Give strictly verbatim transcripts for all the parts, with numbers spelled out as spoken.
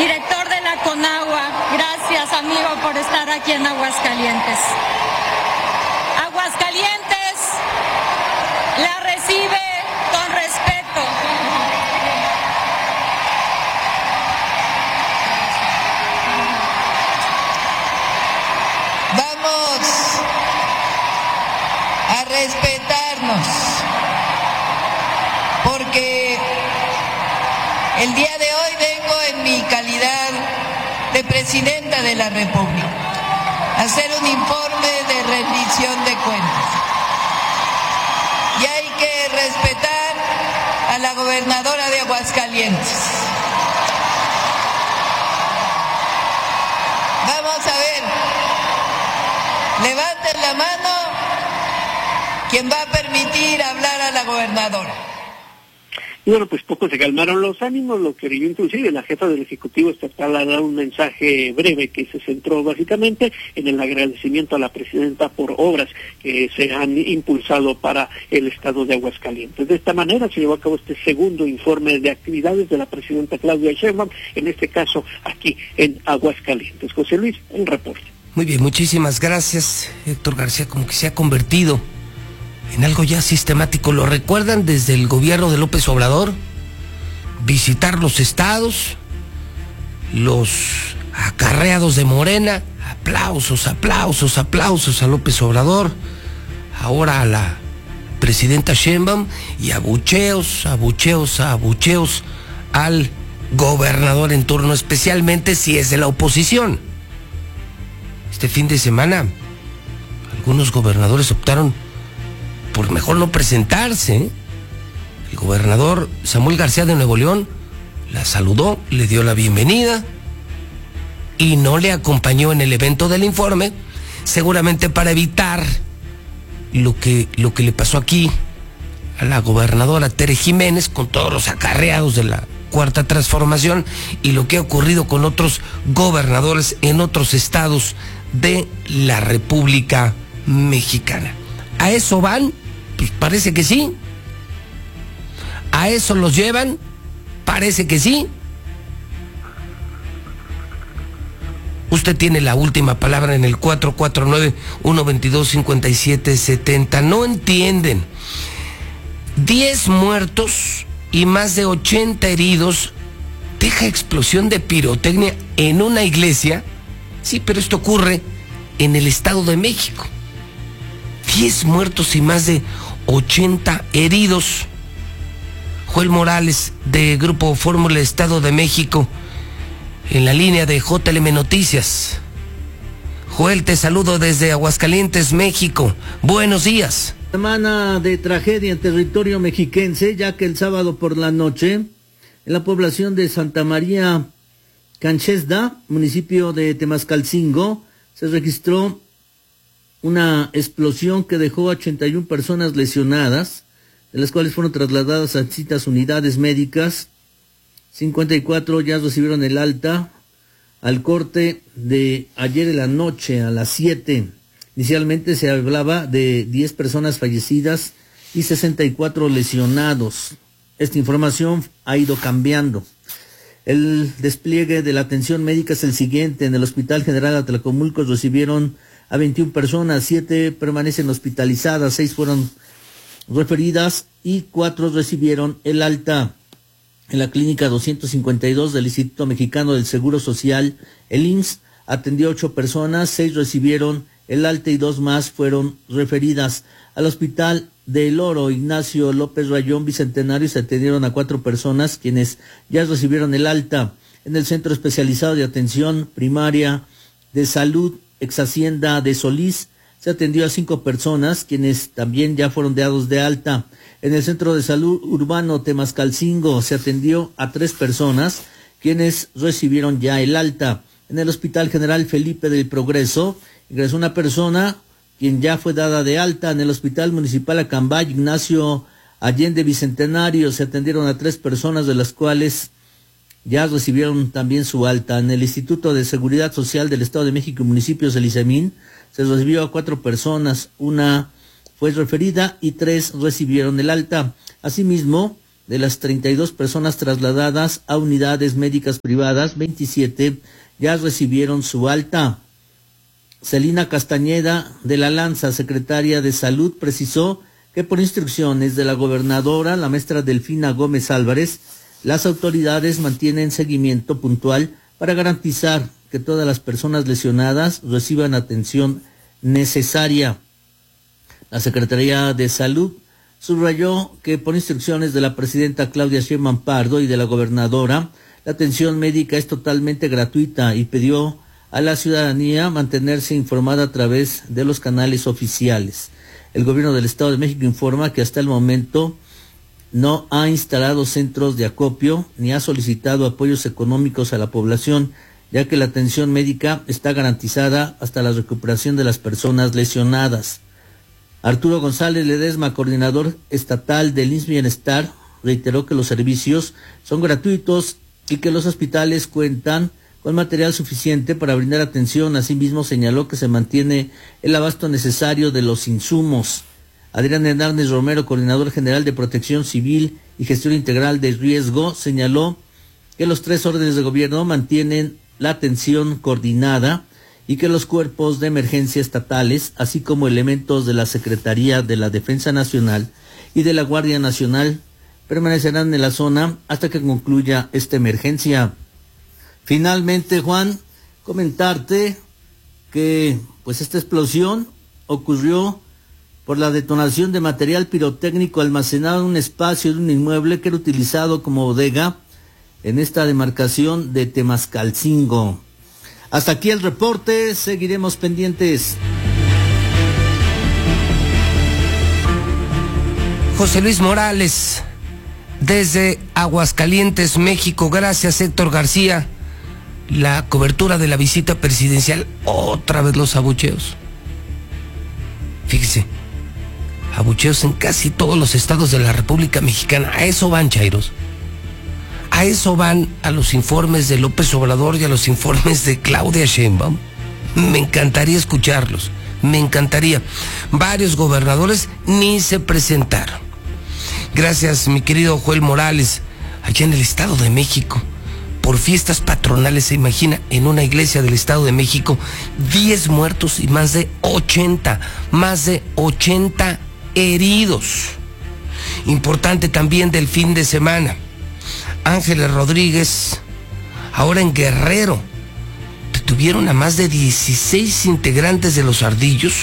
director de la Conagua, gracias amigo por estar aquí en Aguascalientes. Aguascalientes la recibe con respeto. Vamos a respetarnos, porque el día de hoy vengo en mi calidad de presidenta de la República a hacer un informe de rendición de cuentas. Y hay que respetar a la gobernadora de Aguascalientes. Vamos a ver, levanten la mano quien va a permitir hablar a la gobernadora. Y bueno, pues poco se calmaron los ánimos, lo que inclusive la jefa del Ejecutivo Estatal ha dado un mensaje breve que se centró básicamente en el agradecimiento a la presidenta por obras que se han impulsado para el estado de Aguascalientes. De esta manera se llevó a cabo este segundo informe de actividades de la presidenta Claudia Sheinbaum, en este caso aquí en Aguascalientes. José Luis, un reporte. Muy bien, muchísimas gracias, Héctor García. Como que se ha convertido en algo ya sistemático. ¿Lo recuerdan desde el gobierno de López Obrador? Visitar los estados, los acarreados de Morena, aplausos, aplausos, aplausos a López Obrador, ahora a la presidenta Sheinbaum, y abucheos, abucheos, abucheos al gobernador en turno, especialmente si es de la oposición. Este fin de semana, algunos gobernadores optaron por mejor no presentarse, ¿eh? El gobernador Samuel García de Nuevo León la saludó, le dio la bienvenida y no le acompañó en el evento del informe, seguramente para evitar lo que, lo que le pasó aquí a la gobernadora Tere Jiménez con todos los acarreados de la Cuarta Transformación y lo que ha ocurrido con otros gobernadores en otros estados de la República Mexicana. ¿A eso van? Pues parece que sí. ¿A eso los llevan? Parece que sí. Usted tiene la última palabra en el cuatro cuatro nueve, uno dos dos, cinco siete siete cero. No entienden. diez muertos y más de ochenta heridos deja explosión de pirotecnia en una iglesia. Sí, pero esto ocurre en el Estado de México. diez muertos y más de ochenta heridos. Joel Morales, de Grupo Fórmula Estado de México, en la línea de J L M Noticias. Joel, te saludo desde Aguascalientes, México. Buenos días. Semana de tragedia en territorio mexiquense, ya que el sábado por la noche, en la población de Santa María Canchesda, municipio de Temascalcingo, se registró una explosión que dejó a ochenta y una personas lesionadas, de las cuales fueron trasladadas a distintas unidades médicas. cincuenta y cuatro ya recibieron el alta al corte de ayer en la noche a las siete. Inicialmente se hablaba de diez personas fallecidas y sesenta y cuatro lesionados. Esta información ha ido cambiando. El despliegue de la atención médica es el siguiente. En el Hospital General Atlacomulco recibieron a veintiuna personas, siete permanecen hospitalizadas, seis fueron referidas y cuatro recibieron el alta. En la clínica doscientos cincuenta y dos del Instituto Mexicano del Seguro Social, el I M S S, atendió a ocho personas, seis recibieron el alta y dos más fueron referidas. Al Hospital del Oro Ignacio López Rayón Bicentenario se atendieron a cuatro personas, quienes ya recibieron el alta. En el Centro Especializado de Atención Primaria de Salud Ex Hacienda de Solís se atendió a cinco personas, quienes también ya fueron dados de alta. En el Centro de Salud Urbano Temascalcingo se atendió a tres personas, quienes recibieron ya el alta. En el Hospital General Felipe del Progreso ingresó una persona, quien ya fue dada de alta. En el Hospital Municipal Acambay Ignacio Allende Bicentenario se atendieron a tres personas, de las cuales ya recibieron también su alta. En el Instituto de Seguridad Social del Estado de México y municipios del ISEMIN se recibió a cuatro personas, una fue referida y tres recibieron el alta. Asimismo, de las treinta y dos personas trasladadas a unidades médicas privadas, veintisiete ya recibieron su alta. Celina Castañeda de la Lanza, secretaria de Salud, precisó que por instrucciones de la gobernadora, la maestra Delfina Gómez Álvarez, las autoridades mantienen seguimiento puntual para garantizar que todas las personas lesionadas reciban atención necesaria. La Secretaría de Salud subrayó que por instrucciones de la presidenta Claudia Sheinbaum Pardo y de la gobernadora, la atención médica es totalmente gratuita y pidió a la ciudadanía mantenerse informada a través de los canales oficiales. El gobierno del Estado de México informa que hasta el momento no ha instalado centros de acopio ni ha solicitado apoyos económicos a la población, ya que la atención médica está garantizada hasta la recuperación de las personas lesionadas. Arturo González Ledesma, coordinador estatal del I M S S Bienestar, reiteró que los servicios son gratuitos y que los hospitales cuentan con material suficiente para brindar atención. Asimismo, señaló que se mantiene el abasto necesario de los insumos. Adrián Hernández Romero, coordinador general de Protección Civil y Gestión Integral de Riesgo, señaló que los tres órdenes de gobierno mantienen la atención coordinada y que los cuerpos de emergencia estatales, así como elementos de la Secretaría de la Defensa Nacional y de la Guardia Nacional, permanecerán en la zona hasta que concluya esta emergencia. Finalmente, Juan, comentarte que pues esta explosión ocurrió por la detonación de material pirotécnico almacenado en un espacio de un inmueble que era utilizado como bodega en esta demarcación de Temascalcingo. Hasta aquí el reporte, seguiremos pendientes. José Luis Morales, desde Aguascalientes, México. Gracias, Héctor García. La cobertura de la visita presidencial, otra vez los abucheos. Fíjese, abucheos en casi todos los estados de la República Mexicana. A eso van, chairos. A eso van, a los informes de López Obrador y a los informes de Claudia Sheinbaum. Me encantaría escucharlos, me encantaría. Varios gobernadores ni se presentaron. Gracias, mi querido Joel Morales, allá en el Estado de México. Por fiestas patronales, se imagina, en una iglesia del Estado de México, diez muertos y más de ochenta, más de ochenta heridos. Importante también del fin de semana. Ángeles Rodríguez, ahora en Guerrero, detuvieron a más de dieciséis integrantes de los Ardillos.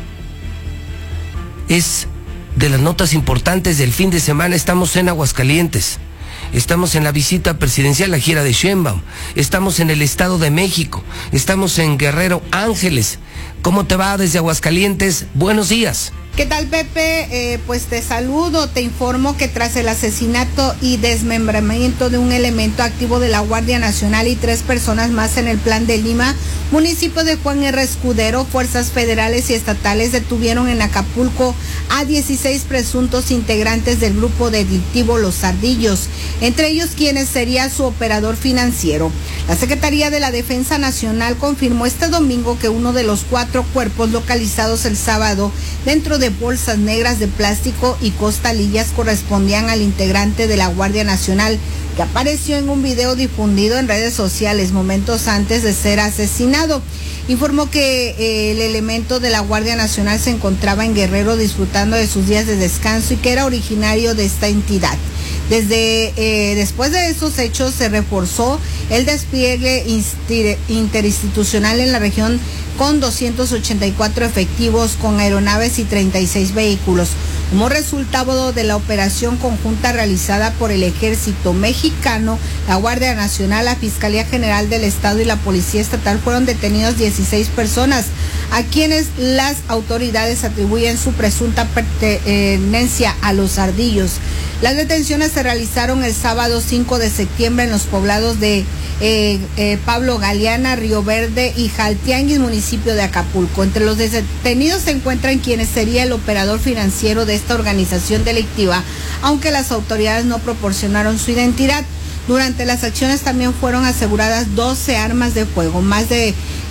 Es de las notas importantes del fin de semana. Estamos en Aguascalientes. Estamos en la visita presidencial, la gira de Sheinbaum. Estamos en el Estado de México. Estamos en Guerrero. Ángeles, ¿cómo te va desde Aguascalientes? Buenos días. ¿Qué tal, Pepe? Eh, pues te saludo, te informo que tras el asesinato y desmembramiento de un elemento activo de la Guardia Nacional y tres personas más en el Plan de Lima, municipio de Juan R. Escudero, fuerzas federales y estatales detuvieron en Acapulco a dieciséis presuntos integrantes del grupo delictivo Los Ardillos, entre ellos quienes sería su operador financiero. La Secretaría de la Defensa Nacional confirmó este domingo que uno de los cuatro cuerpos localizados el sábado dentro de bolsas negras de plástico y costalillas correspondían al integrante de la Guardia Nacional que apareció en un video difundido en redes sociales momentos antes de ser asesinado. Informó que eh, el elemento de la Guardia Nacional se encontraba en Guerrero disfrutando de sus días de descanso y que era originario de esta entidad. Desde eh, después de esos hechos se reforzó el despliegue interinstitucional en la región con doscientos ochenta y cuatro efectivos con aeronaves y treinta y seis vehículos. Como resultado de la operación conjunta realizada por el Ejército Mexicano, la Guardia Nacional, la Fiscalía General del Estado y la Policía Estatal fueron detenidos dieciséis personas, a quienes las autoridades atribuyen su presunta pertenencia a los Ardillos. Las detenciones se realizaron el sábado cinco de septiembre en los poblados de eh, eh, Pablo Galeana, Río Verde y Jaltianguis, municipio de Acapulco. Entre los detenidos se encuentran quienes sería el operador financiero de esta organización delictiva, aunque las autoridades no proporcionaron su identidad. Durante las acciones también fueron aseguradas doce armas de fuego, más de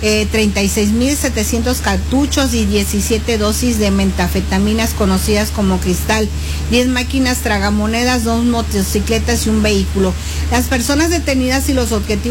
eh, treinta y seis mil setecientos cartuchos y diecisiete dosis de metafetaminas conocidas como cristal, diez máquinas tragamonedas, dos motocicletas y un vehículo. Las personas detenidas y los objetivos